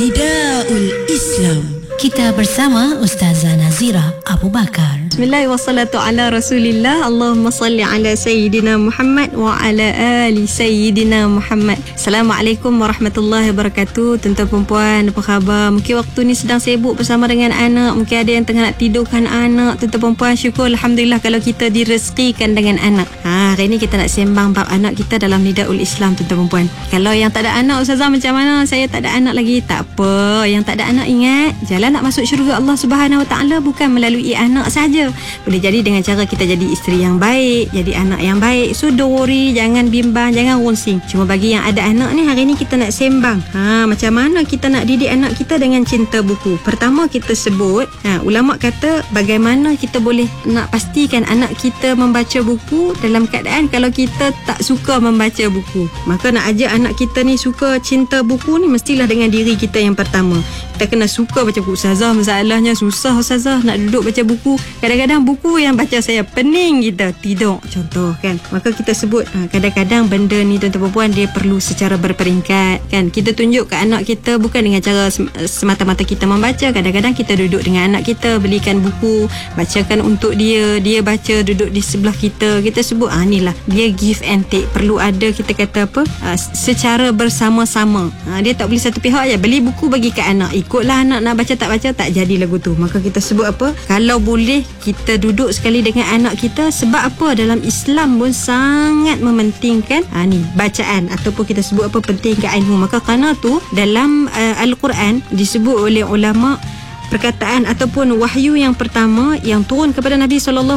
Nidaul Islam. Kita bersama Ustazah Nazira Abu Bakar. Bismillah wassalatu ala rasulillah. Allahumma salli ala Sayyidina Muhammad wa ala ali Sayyidina Muhammad. Assalamualaikum warahmatullahi wabarakatuh. Tuan-tuan perempuan, apa khabar? Mungkin waktu ni sedang sibuk bersama dengan anak. Mungkin ada yang tengah nak tidurkan anak. Tuan-tuan perempuan, syukur Alhamdulillah kalau kita direzekikan dengan anak. Hari ni kita nak sembang bab anak kita dalam Nidaul Islam, tuan-tuan perempuan. Kalau yang tak ada anak, Ustazah macam mana? Saya tak ada anak lagi. Tak apa. Yang tak ada anak, ingat, jalan nak masuk syurga Allah Subhanahu Wa Taala bukan melalui anak saja. Boleh jadi dengan cara kita jadi isteri yang baik, jadi anak yang baik. So don't worry, jangan bimbang, jangan runsing. Cuma bagi yang ada anak ni, hari ni kita nak sembang macam mana kita nak didik anak kita dengan cinta buku. Pertama kita sebut, ulama kata bagaimana kita boleh nak pastikan anak kita membaca buku dalam keadaan kalau kita tak suka membaca buku. Maka nak ajak anak kita ni suka cinta buku ni mestilah dengan diri kita yang pertama. Kita kena suka baca buku. Ustazah, masalahnya susah Ustazah nak duduk baca buku. Kadang-kadang buku yang baca saya pening kita tidur, contoh kan. Maka kita sebut kadang-kadang benda ni tuan-tuan perempuan dia perlu secara berperingkat kan. Kita tunjuk ke anak kita bukan dengan cara semata-mata kita membaca. Kadang-kadang kita duduk dengan anak kita, belikan buku, bacakan untuk dia, dia baca duduk di sebelah kita. Kita sebut inilah dia give and take. Perlu ada kita kata apa, secara bersama-sama. Dia tak boleh satu pihak je beli buku bagi ke anak, ikutlah anak nak baca tak baca, tak jadi lagu tu. Maka kita sebut apa, kalau boleh kita duduk sekali dengan anak kita. Sebab apa, dalam Islam pun sangat mementingkan ni bacaan, ataupun kita sebut apa, pentingkan ilmu. Maka kerana tu dalam Al-Quran disebut oleh ulama, perkataan ataupun wahyu yang pertama yang turun kepada Nabi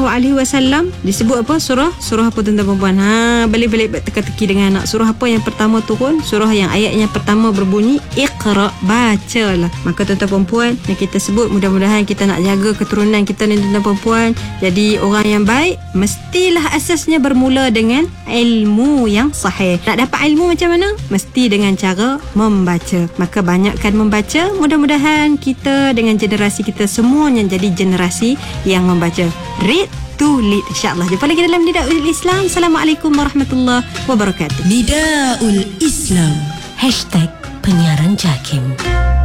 SAW disebut apa? Surah apa tuan-tuan perempuan? Balik-balik teka-teki dengan anak. Surah apa yang pertama turun? Surah yang ayatnya pertama berbunyi Iqra, bacalah. Maka tuan-tuan perempuan yang kita sebut, mudah-mudahan kita nak jaga keturunan kita ni tuan-tuan perempuan. Jadi orang yang baik mestilah asasnya bermula dengan ilmu yang sahih. Nak dapat ilmu macam mana? Mesti dengan cara membaca. Maka banyakkan membaca. Mudah-mudahan kita dengan generasi kita semuanya jadi generasi yang membaca. Read to lead, insyaAllah. Jumpa lagi dalam Nidaul Islam. Assalamualaikum warahmatullahi wabarakatuh. Nidaul Islam. #penyiaran JAKIM.